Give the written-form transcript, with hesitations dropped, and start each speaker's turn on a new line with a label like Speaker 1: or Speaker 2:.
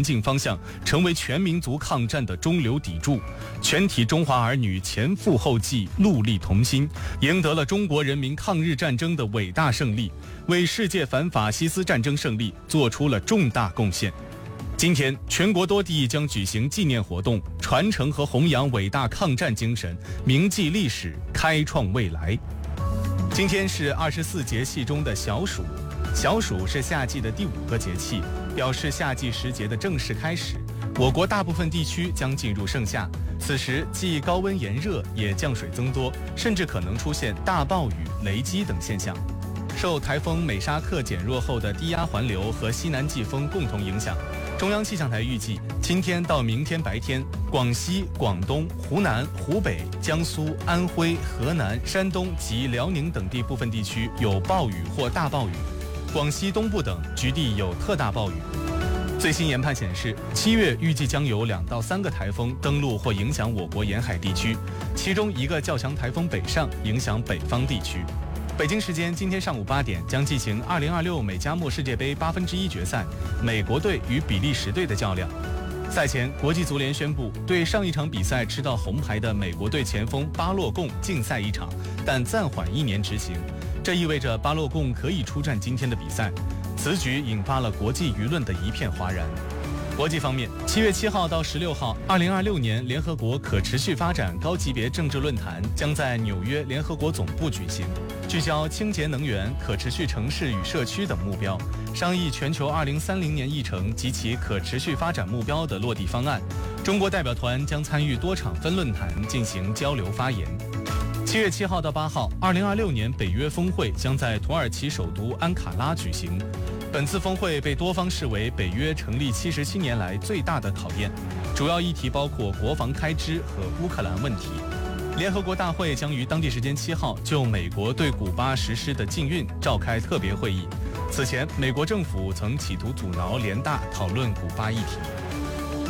Speaker 1: 前进方向，成为全民族抗战的中流砥柱。全体中华儿女前赴后继，戮力同心，赢得了中国人民抗日战争的伟大胜利，为世界反法西斯战争胜利做出了重大贡献。今天，全国多地将举行纪念活动，传承和弘扬伟大抗战精神，铭记历史，开创未来。今天是24节气中的小暑，小暑是夏季的第5个节气，表示夏季时节的正式开始。我国大部分地区将进入盛夏，此时既高温炎热，也降水增多，甚至可能出现大暴雨、雷击等现象。受台风美沙克减弱后的低压环流和西南季风共同影响，中央气象台预计，今天到明天白天，广西、广东、湖南、湖北、江苏、安徽、河南、山东及辽宁等地部分地区有暴雨或大暴雨，广西东部等局地有特大暴雨。最新研判显示，7月预计将有2到3个台风登陆或影响我国沿海地区，其中1个较强台风北上，影响北方地区。北京时间今天上午8点将进行2026美加墨世界杯1/8决赛，美国队与比利时队的较量。赛前，国际足联宣布对上一场比赛吃到红牌的美国队前锋巴洛贡禁赛1场，但暂缓1年执行。这意味着巴洛贡可以出战今天的比赛。此举引发了国际舆论的一片哗然。国际方面，7月7号到16号，2026年联合国可持续发展高级别政治论坛将在纽约联合国总部举行，聚焦清洁能源、可持续城市与社区等目标，商议全球2030年议程及其可持续发展目标的落地方案。中国代表团将参与多场分论坛进行交流发言。7月7号到8号，2026年北约峰会将在土耳其首都安卡拉举行。本次峰会被多方视为北约成立77年来最大的考验，主要议题包括国防开支和乌克兰问题。联合国大会将于当地时间7号就美国对古巴实施的禁运召开特别会议。此前，美国政府曾企图阻挠联大讨论古巴议题。